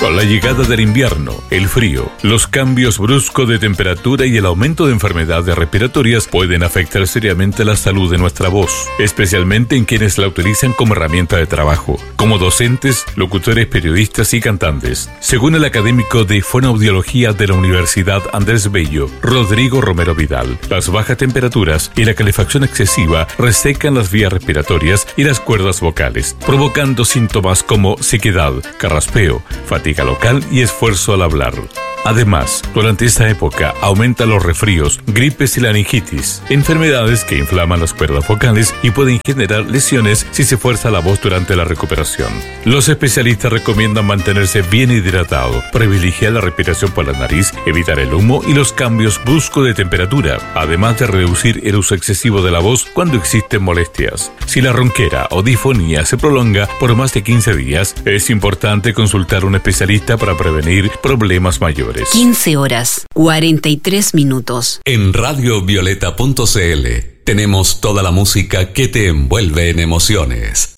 Con la llegada del invierno, el frío, los cambios bruscos de temperatura y el aumento de enfermedades respiratorias pueden afectar seriamente la salud de nuestra voz, especialmente en quienes la utilizan como herramienta de trabajo, como docentes, locutores, periodistas y cantantes. Según el académico de fonoaudiología de la Universidad Andrés Bello, Rodrigo Romero Vidal, las bajas temperaturas y la calefacción excesiva resecan las vías respiratorias y las cuerdas vocales, provocando síntomas como sequedad, carraspeo, fatiga local y esfuerzo al hablar. Además, durante esta época aumentan los resfríos, gripes y laringitis, enfermedades que inflaman las cuerdas vocales y pueden generar lesiones si se fuerza la voz durante la recuperación. Los especialistas recomiendan mantenerse bien hidratado, privilegiar la respiración por la nariz, evitar el humo y los cambios bruscos de temperatura, además de reducir el uso excesivo de la voz cuando existen molestias. Si la ronquera o difonía se prolonga por más de 15 días, es importante consultar a un especialista para prevenir problemas mayores. 15 horas, 43 minutos. En radiovioleta.cl tenemos toda la música que te envuelve en emociones.